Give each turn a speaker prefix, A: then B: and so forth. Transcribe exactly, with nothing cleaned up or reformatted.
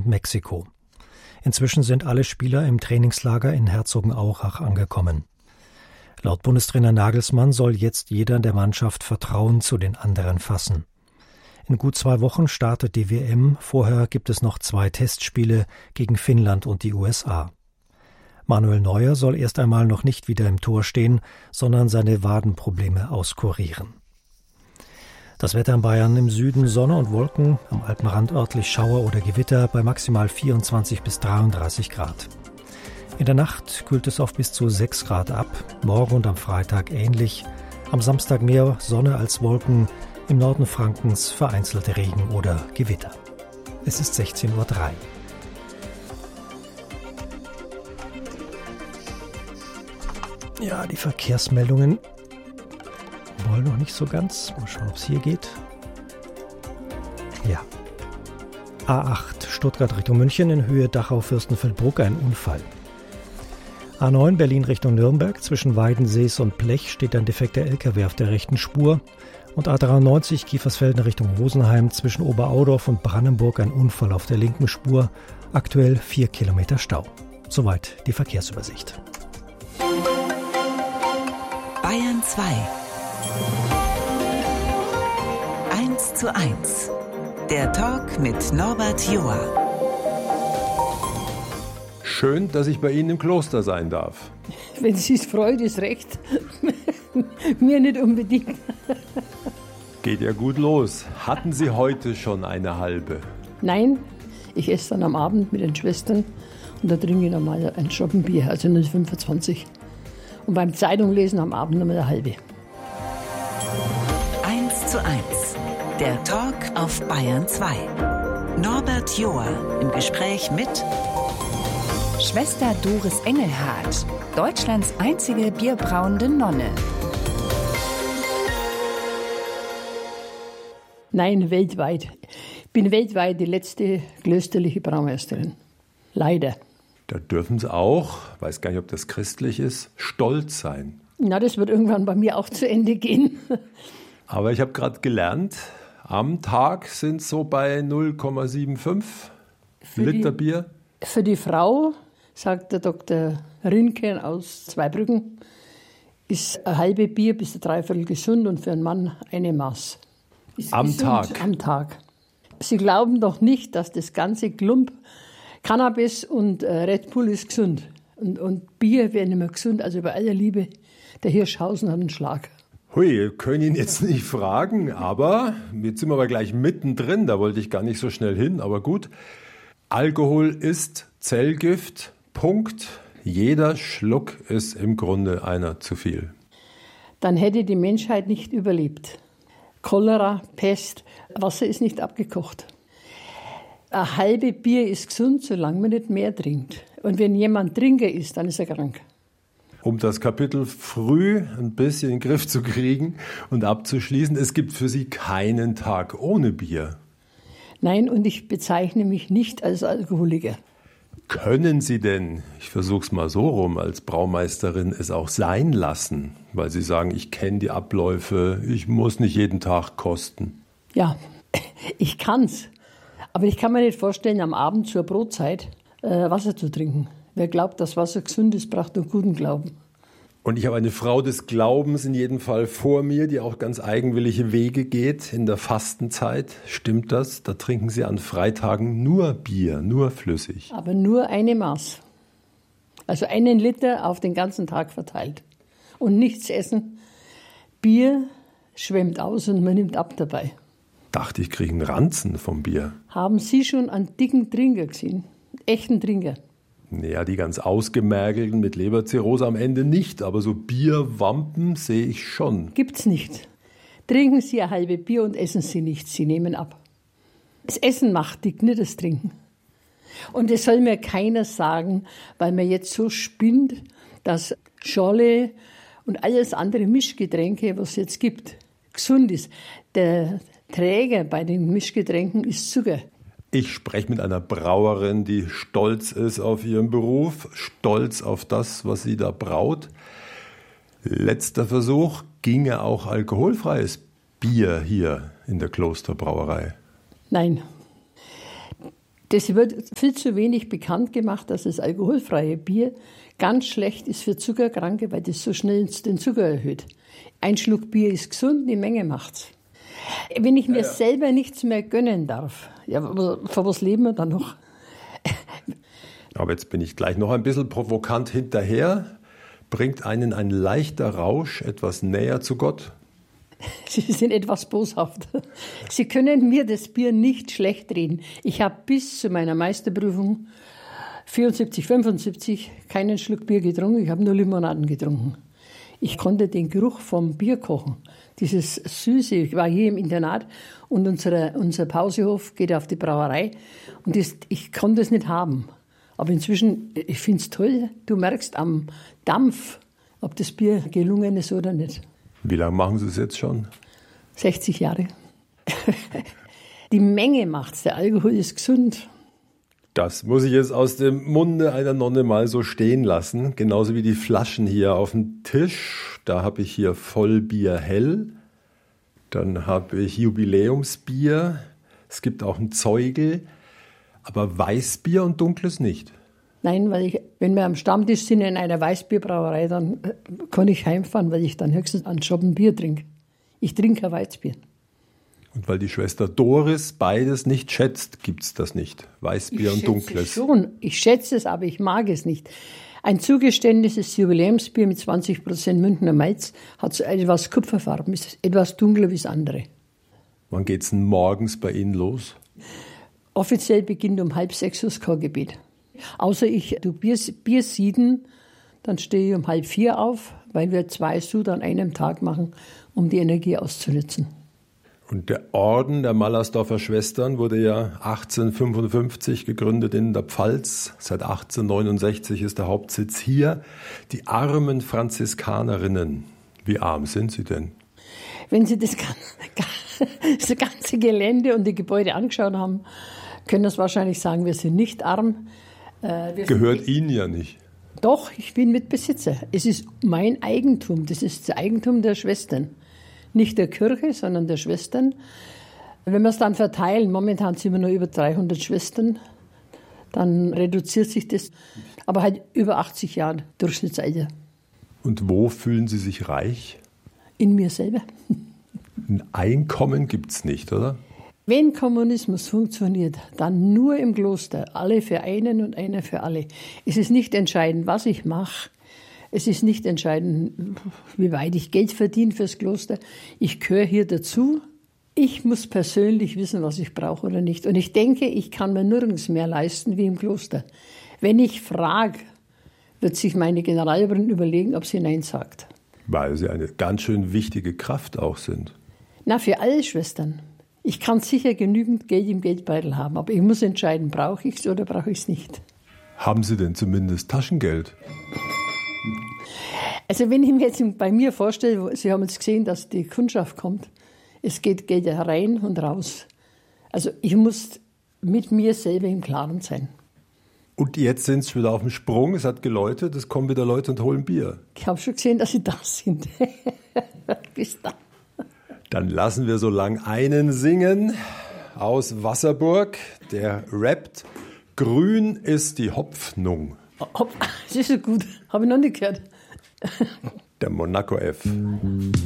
A: und Mexiko. Inzwischen sind alle Spieler im Trainingslager in Herzogenaurach angekommen. Laut Bundestrainer Nagelsmann soll jetzt jeder in der Mannschaft Vertrauen zu den anderen fassen. In gut zwei Wochen startet die W M, vorher gibt es noch zwei Testspiele gegen Finnland und die U S A. Manuel Neuer soll erst einmal noch nicht wieder im Tor stehen, sondern seine Wadenprobleme auskurieren. Das Wetter in Bayern: im Süden Sonne und Wolken, am Alpenrand örtlich Schauer oder Gewitter bei maximal vierundzwanzig bis dreiunddreißig Grad. In der Nacht kühlt es auf bis zu sechs Grad ab, morgen und am Freitag ähnlich, am Samstag mehr Sonne als Wolken, im Norden Frankens vereinzelte Regen oder Gewitter. Es ist sechzehn Uhr drei. Ja, die Verkehrsmeldungen wollen noch nicht so ganz. Mal schauen, ob es hier geht. Ja. A acht Stuttgart Richtung München in Höhe Dachau-Fürstenfeldbruck ein Unfall. A neun Berlin Richtung Nürnberg, zwischen Weidensees und Blech steht ein defekter L K W auf der rechten Spur. Und A dreiundneunzig Kiefersfelden Richtung Rosenheim, zwischen Oberaudorf und Brandenburg ein Unfall auf der linken Spur. Aktuell vier Kilometer Stau. Soweit die Verkehrsübersicht.
B: Bayern zwei. eins zu eins. Der Talk mit Norbert Joa.
C: Schön, dass ich bei Ihnen im Kloster sein darf.
D: Wenn Sie es freut, ist recht. Mir nicht unbedingt.
C: Geht ja gut los. Hatten Sie heute schon eine halbe?
D: Nein, ich esse dann am Abend mit den Schwestern und da trinke ich nochmal ein Schoppenbier, also null Komma fünfundzwanzig. Und beim Zeitunglesen am Abend nochmal eine halbe.
B: eins zu eins. Der Talk auf Bayern zwei. Norbert Joa im Gespräch mit
E: Schwester Doris Engelhardt, Deutschlands einzige bierbrauende Nonne.
D: Nein, weltweit. Ich bin weltweit die letzte klösterliche Braumeisterin. Leider.
C: Da dürfen Sie auch, weiß gar nicht, ob das christlich ist, stolz sein.
D: Na, das wird irgendwann bei mir auch zu Ende gehen.
C: Aber ich habe gerade gelernt, am Tag sind es so bei null Komma fünfundsiebzig Liter
D: die,
C: Bier.
D: Für die Frau, sagt der Doktor Rinken aus Zweibrücken, ist ein halbe Bier bis ein Dreiviertel gesund und für einen Mann eine Maß. Ist
C: am
D: gesund,
C: Tag?
D: Am Tag. Sie glauben doch nicht, dass das ganze Klump Cannabis und äh, Red Bull ist gesund. Und, und Bier wäre nicht mehr gesund. Also bei aller Liebe, der Hirschhausen hat einen Schlag.
C: Hui, können ihn jetzt nicht fragen, aber jetzt sind wir aber gleich mittendrin. Da wollte ich gar nicht so schnell hin, aber gut. Alkohol ist Zellgift. Punkt. Jeder Schluck ist im Grunde einer zu viel.
D: Dann hätte die Menschheit nicht überlebt. Cholera, Pest, Wasser ist nicht abgekocht. Ein halbe Bier ist gesund, solange man nicht mehr trinkt. Und wenn jemand Trinker ist, dann ist er krank.
C: Um das Kapitel früh ein bisschen in den Griff zu kriegen und abzuschließen, es gibt für Sie keinen Tag ohne Bier.
D: Nein, und ich bezeichne mich nicht als Alkoholiker.
C: Können Sie denn, ich versuche es mal so rum, als Braumeisterin es auch sein lassen? Weil Sie sagen, ich kenne die Abläufe, ich muss nicht jeden Tag kosten.
D: Ja, ich kann's. Aber ich kann mir nicht vorstellen, am Abend zur Brotzeit äh, Wasser zu trinken. Wer glaubt, dass Wasser gesund ist, braucht einen guten Glauben.
C: Und ich habe eine Frau des Glaubens in jedem Fall vor mir, die auch ganz eigenwillige Wege geht in der Fastenzeit. Stimmt das? Da trinken Sie an Freitagen nur Bier, nur flüssig.
D: Aber nur eine Maß. Also einen Liter auf den ganzen Tag verteilt. Und nichts essen. Bier schwemmt aus und man nimmt ab dabei.
C: Dachte, ich kriege einen Ranzen vom Bier.
D: Haben Sie schon einen dicken Trinker gesehen? Echten Trinker?
C: Ja, die ganz ausgemergelten mit Leberzirrhose am Ende nicht, aber so Bierwampen sehe ich schon.
D: Gibt's nicht. Trinken Sie ein halbe Bier und essen Sie nichts, Sie nehmen ab. Das Essen macht dick, nicht das Trinken. Und es soll mir keiner sagen, weil man jetzt so spinnt, dass Scholle und alles andere Mischgetränke, was es jetzt gibt, gesund ist. Der Träger bei den Mischgetränken ist Zucker.
C: Ich spreche mit einer Brauerin, die stolz ist auf ihren Beruf, stolz auf das, was sie da braut. Letzter Versuch, ginge auch alkoholfreies Bier hier in der Klosterbrauerei?
D: Nein. Das wird viel zu wenig bekannt gemacht, dass das alkoholfreie Bier ganz schlecht ist für Zuckerkranke, weil das so schnell den Zucker erhöht. Ein Schluck Bier ist gesund, die Menge macht's. Wenn ich mir ja, ja. selber nichts mehr gönnen darf, ja, für was leben wir dann noch?
C: Aber jetzt bin ich gleich noch ein bisschen provokant hinterher. Bringt einen ein leichter Rausch etwas näher zu Gott?
D: Sie sind etwas boshaft. Sie können mir das Bier nicht schlecht reden. Ich habe bis zu meiner Meisterprüfung vierundsiebzig, fünfundsiebzig keinen Schluck Bier getrunken. Ich habe nur Limonaden getrunken. Ich konnte den Geruch vom Bier kochen. Dieses Süße. Ich war hier im Internat und unsere, unser Pausehof geht auf die Brauerei. Und das, ich konnte es nicht haben. Aber inzwischen, ich finde es toll. Du merkst am Dampf, ob das Bier gelungen ist oder nicht.
C: Wie lange machen Sie es jetzt schon?
D: sechzig Jahre. Die Menge macht's. Der Alkohol ist gesund.
C: Das muss ich jetzt aus dem Munde einer Nonne mal so stehen lassen. Genauso wie die Flaschen hier auf dem Tisch. Da habe ich hier Vollbier hell. Dann habe ich Jubiläumsbier. Es gibt auch ein Zeugel. Aber Weißbier und Dunkles nicht.
D: Nein, weil ich, wenn wir am Stammtisch sind in einer Weißbierbrauerei, dann kann ich heimfahren, weil ich dann höchstens einen Schoppen Bier trinke. Ich trinke kein Weißbier.
C: Und weil die Schwester Doris beides nicht schätzt, gibt es das nicht. Weißbier und Dunkles.
D: Ich schätze schon. Ich schätze es, aber ich mag es nicht. Ein zugeständnisses Jubiläumsbier mit zwanzig Prozent Münchner Malz hat so etwas Kupferfarben, ist etwas dunkler wie das andere.
C: Wann geht es denn morgens bei Ihnen los?
D: Offiziell beginnt um halb sechs das Chorgebet. Außer ich du Bier, Bier sieden, dann stehe ich um halb vier auf, weil wir zwei Sud an einem Tag machen, um die Energie auszunutzen.
C: Und der Orden der Mallersdorfer Schwestern wurde ja achtzehnhundertfünfundfünfzig gegründet in der Pfalz. Seit achtzehnhundertneunundsechzig ist der Hauptsitz hier. Die armen Franziskanerinnen, wie arm sind sie denn?
D: Wenn Sie das ganze, das ganze Gelände und die Gebäude angeschaut haben, können das wahrscheinlich sagen, wir sind nicht arm.
C: Äh, Gehört sind, Ihnen ja nicht.
D: Doch, ich bin Mitbesitzer. Es ist mein Eigentum. Das ist das Eigentum der Schwestern. Nicht der Kirche, sondern der Schwestern. Wenn wir es dann verteilen, momentan sind wir nur über dreihundert Schwestern, dann reduziert sich das. Aber halt über achtzig Jahre Durchschnittsalter.
C: Und wo fühlen Sie sich reich?
D: In mir selber.
C: Ein Einkommen gibt es nicht, oder?
D: Wenn Kommunismus funktioniert, dann nur im Kloster. Alle für einen und einer für alle. Es ist nicht entscheidend, was ich mache. Es ist nicht entscheidend, wie weit ich Geld verdiene fürs Kloster. Ich gehöre hier dazu. Ich muss persönlich wissen, was ich brauche oder nicht. Und ich denke, ich kann mir nirgends mehr leisten wie im Kloster. Wenn ich frage, wird sich meine Generalierin überlegen, ob sie Nein sagt.
C: Weil sie eine ganz schön wichtige Kraft auch sind.
D: Na, für alle Schwestern. Ich kann sicher genügend Geld im Geldbeutel haben, aber ich muss entscheiden, brauche ich es oder brauche ich es nicht.
C: Haben Sie denn zumindest Taschengeld?
D: Also wenn ich mir jetzt bei mir vorstelle, Sie haben jetzt gesehen, dass die Kundschaft kommt, es geht Geld rein und raus. Also ich muss mit mir selber im Klaren sein.
C: Und jetzt sind Sie wieder auf dem Sprung, es hat geläutet, es kommen wieder Leute und holen Bier.
D: Ich habe schon gesehen, dass Sie da sind. Bis dann.
C: Dann lassen wir so lang einen singen aus Wasserburg, der rappt, grün ist die Hoffnung.
D: Hopf, das ist so gut, habe ich noch nicht gehört.
C: Der Monaco F.